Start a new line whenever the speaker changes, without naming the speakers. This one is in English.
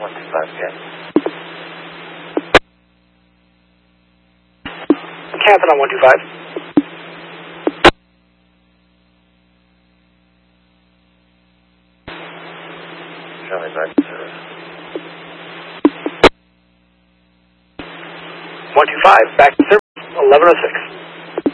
125, okay.
Captain on 125.
Charlie back to service.
125, back to service, 1106.